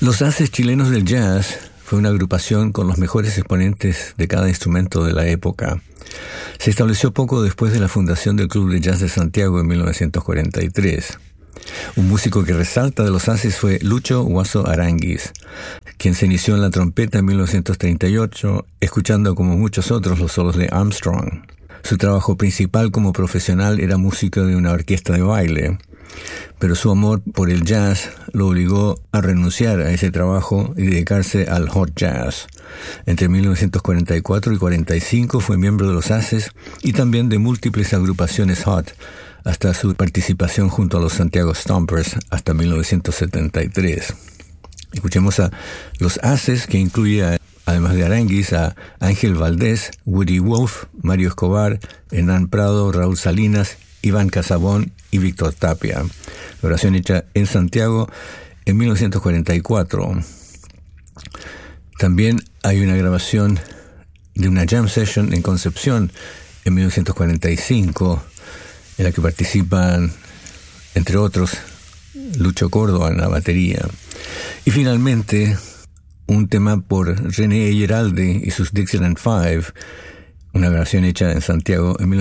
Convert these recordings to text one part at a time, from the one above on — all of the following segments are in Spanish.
Los Haces Chilenos del Jazz fue una agrupación con los mejores exponentes de cada instrumento de la época. Se estableció poco después de la fundación del Club de Jazz de Santiago en 1943. Un músico que resalta de los Haces fue Lucho Guaso Aranguis, quien se inició en la trompeta en 1938, escuchando como muchos otros los solos de Armstrong. Su trabajo principal como profesional era músico de una orquesta de baile, pero su amor por el jazz lo obligó a renunciar a ese trabajo y dedicarse al hot jazz. Entre 1944 y 45 fue miembro de los Haces y también de múltiples agrupaciones hot, hasta su participación junto a los Santiago Stompers hasta 1973. Escuchemos a los Haces, que incluye, además de Aranguis, a Ángel Valdés, Woody Wolf, Mario Escobar, Hernán Prado, Raúl Salinas, Iván Casabón y Víctor Tapia. Grabación hecha en Santiago en 1944. También hay una grabación de una jam session en Concepción en 1945, en la que participan, entre otros, Lucho Córdoba en la batería. Y finalmente, un tema por René Eyeralde y sus Dixieland Five, una grabación hecha en Santiago en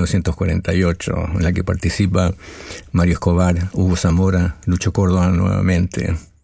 1948, en la que participa Mario Escobar, Hugo Zamora, Lucho Córdoba nuevamente.